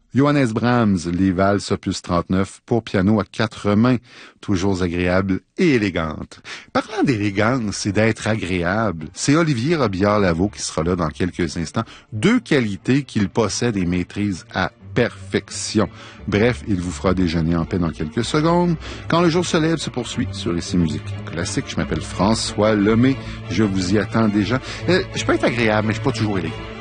Johannes Brahms, les valses opus 39 pour piano à 4 mains, toujours agréable et élégante. Parlant d'élégance et d'être agréable, c'est Olivier Robillard-Lavaux qui sera là dans quelques instants. 2 qualités qu'il possède et maîtrise à perfection. Bref, il vous fera déjeuner en paix dans quelques secondes. Quand le jour se lève se poursuit sur Ici Musique Classique. Je m'appelle François Lemay. Je vous y attends déjà. Je peux être agréable, mais je suis pas toujours élégant.